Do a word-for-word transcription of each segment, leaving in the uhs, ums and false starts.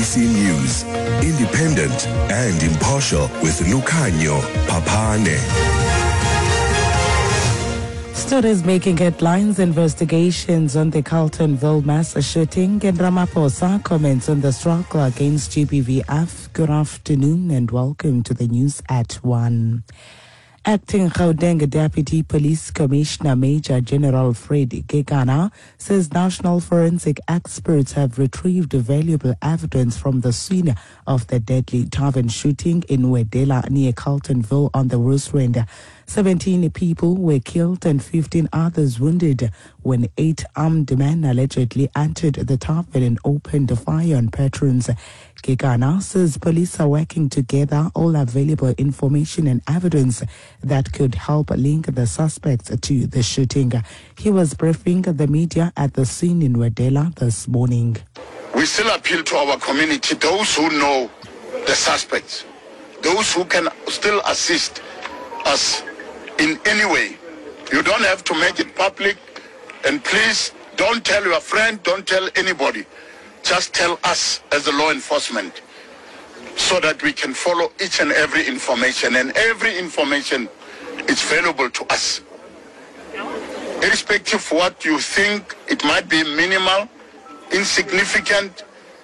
C News, independent and impartial with Lukhanyo Papane. Stories making headlines, investigations on the Carltonville mass shooting, and Ramaphosa comments on the struggle against G B V F. Good afternoon and welcome to the news at one. Acting Gauteng Deputy Police Commissioner Major General Fred Kekana says national forensic experts have retrieved valuable evidence from the scene of the deadly tavern shooting in Wedela near Carltonville on the Roosrand. seventeen people were killed and fifteen others wounded when eight armed men allegedly entered the tavern and opened fire on patrons. Kekana says police are working together all available information and evidence that could help link the suspects to the shooting. He was briefing the media at the scene in Wedela this morning. We still appeal to our community, those who know the suspects, those who can still assist us in any way. You don't have to make it public, and please don't tell your friend, don't tell anybody. Just tell us as the law enforcement so that we can follow each and every information, and every information is valuable to us. Irrespective of what you think, it might be minimal, insignificant,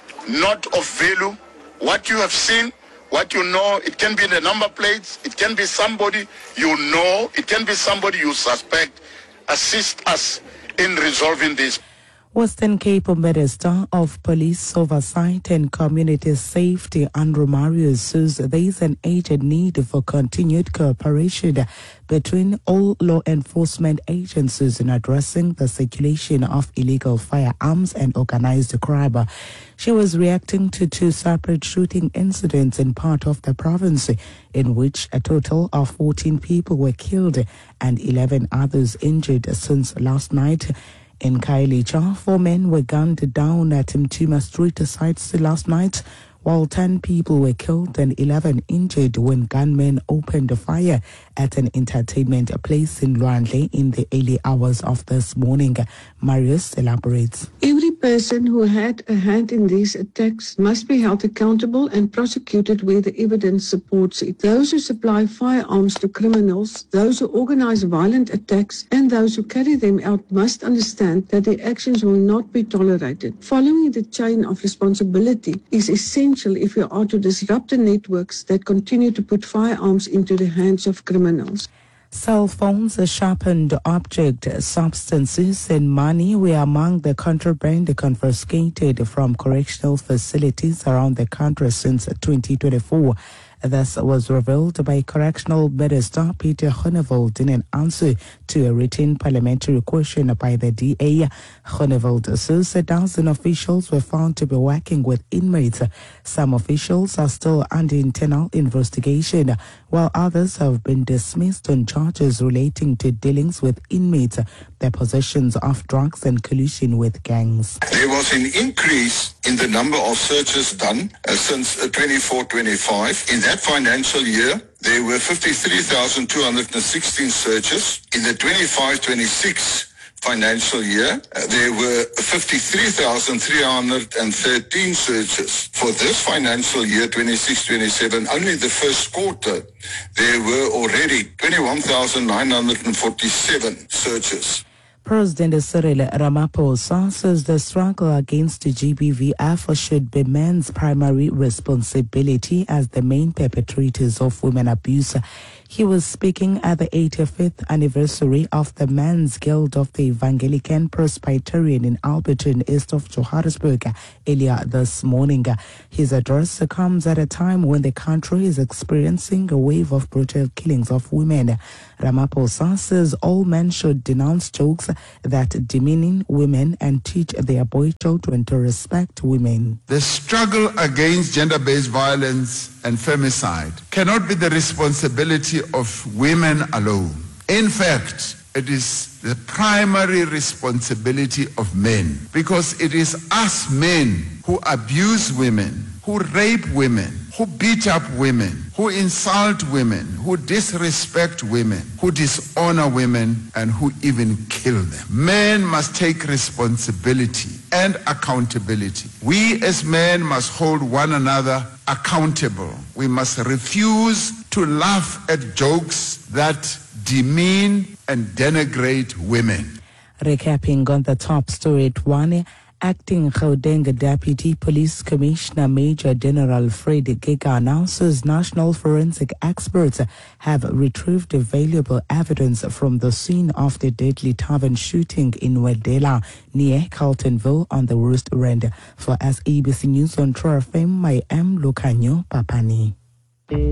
not of value. What you have seen, what you know, it can be the number plates, it can be somebody you know, it can be somebody you suspect. Assist us in resolving this. Western Cape Minister of Police Oversight and Community Safety, Andrew Marius, says there is an urgent need for continued cooperation between all law enforcement agencies in addressing the circulation of illegal firearms and organized crime. She was reacting to two separate shooting incidents in part of the province, in which a total of fourteen people were killed and eleven others injured since last night. In Khayelitsha, four men were gunned down at Mtuma Street sites last night, while ten people were killed and eleven injured when gunmen opened fire at an entertainment place in Luandle in the early hours of this morning. Marius elaborates. Every person who had a hand in these attacks must be held accountable and prosecuted where the evidence supports it. Those who supply firearms to criminals, those who organize violent attacks, and those who carry them out must understand that their actions will not be tolerated. Following the chain of responsibility is essential if we are to disrupt the networks that continue to put firearms into the hands of criminals. Cell phones, sharpened object, substances and money were among the contraband confiscated from correctional facilities around the country since twenty twenty-four. This was revealed by Correctional Minister Peter Groenewald in an answer to a written parliamentary question by the D A. Groenewald says a dozen officials were found to be working with inmates. Some officials are still under internal investigation, while others have been dismissed on charges relating to dealings with inmates, their possessions of drugs and collusion with gangs. There was an increase in the number of searches done uh, since uh, twenty-four twenty-five. In that financial year, there were fifty-three thousand two hundred sixteen searches. In the twenty-five twenty-six financial year, uh, there were fifty-three thousand three hundred thirteen searches. For this financial year, twenty-six twenty-seven, only the first quarter, there were already twenty-one thousand nine hundred forty-seven searches. President Cyril Ramaphosa says the struggle against G B V F should be men's primary responsibility as the main perpetrators of women abuse. He was speaking at the eighty-fifth anniversary of the Men's Guild of the Evangelical Presbyterian in Alberton, east of Johannesburg, earlier this morning. His address comes at a time when the country is experiencing a wave of brutal killings of women. Ramaphosa says all men should denounce jokes that demeaning women and teach their boy children to respect women. The struggle against gender-based violence and femicide cannot be the responsibility of women alone. In fact, it is the primary responsibility of men, because it is us men who abuse women, who rape women, who beat up women, who insult women, who disrespect women, who dishonor women, and who even kill them. Men must take responsibility and accountability. We as men must hold one another accountable. We must refuse to laugh at jokes that demean and denigrate women. Recapping on the top story at one, Acting Gauteng Deputy Police Commissioner Major General Fred Gega announces national forensic experts have retrieved valuable evidence from the scene of the deadly tavern shooting in Wedela near Carltonville on the West Rand. For S A B C News on True F M, I am Lucanio Papani.